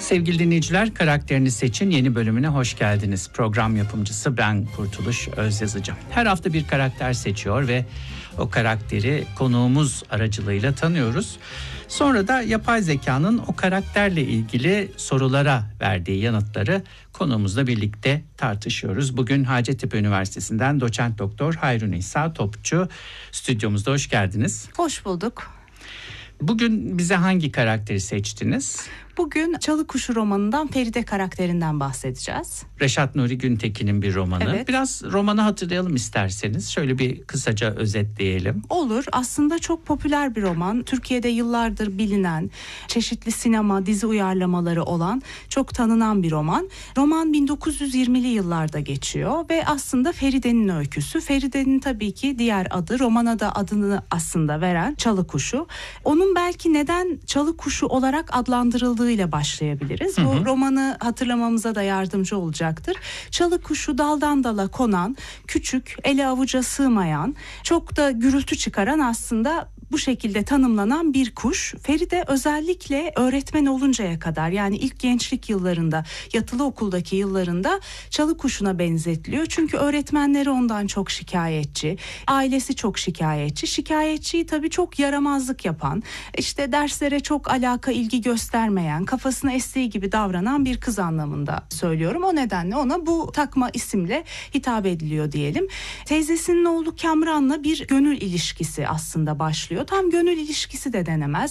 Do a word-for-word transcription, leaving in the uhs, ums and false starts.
Sevgili dinleyiciler, Karakterini Seçin yeni bölümüne hoş geldiniz. Program yapımcısı ben Kurtuluş Özyazıcı. Her hafta bir karakter seçiyor ve o karakteri konuğumuz aracılığıyla tanıyoruz. Sonra da yapay zekanın o karakterle ilgili sorulara verdiği yanıtları konuğumuzla birlikte tartışıyoruz. Bugün Hacettepe Üniversitesi'nden doçent doktor Hayrunisa Topçu stüdyomuzda, hoş geldiniz. Hoş bulduk. Bugün bize hangi karakteri seçtiniz? Bugün Çalı Kuşu romanından Feride karakterinden bahsedeceğiz. Reşat Nuri Güntekin'in bir romanı. Evet. Biraz romanı hatırlayalım isterseniz. Şöyle bir kısaca özetleyelim. Olur. Aslında çok popüler bir roman. Türkiye'de yıllardır bilinen, çeşitli sinema, dizi uyarlamaları olan çok tanınan bir roman. Roman bin dokuz yüz yirmili yıllarda geçiyor ve aslında Feride'nin öyküsü. Feride'nin tabii ki diğer adı, romana da adını aslında veren Çalı Kuşu. Onun belki neden Çalı Kuşu olarak adlandırıldığı ile başlayabiliriz. Hı hı. Bu romanı hatırlamamıza da yardımcı olacaktır. Çalı kuşu daldan dala konan, küçük, ele avuca sığmayan, çok da gürültü çıkaran, aslında bu şekilde tanımlanan bir kuş. Feride özellikle öğretmen oluncaya kadar, yani ilk gençlik yıllarında, yatılı okuldaki yıllarında çalı kuşuna benzetiliyor. Çünkü öğretmenleri ondan çok şikayetçi, ailesi çok şikayetçi. Şikayetçiyi tabii çok yaramazlık yapan, işte derslere çok alaka, ilgi göstermeyen, kafasına estiği gibi davranan bir kız anlamında söylüyorum. O nedenle ona bu takma isimle hitap ediliyor diyelim. Teyzesinin oğlu Kamran'la bir gönül ilişkisi aslında başlıyor. Tam gönül ilişkisi de denemez.